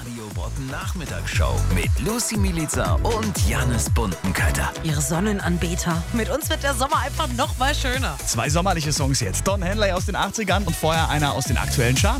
Radio Brocken Nachmittagsshow mit Lucy Milica und Jannis Buntenkötter. Ihre Sonnenanbeter. Mit uns wird der Sommer einfach noch mal schöner. 2 sommerliche Songs jetzt. Don Henley aus den 80ern und vorher einer aus den aktuellen Charts.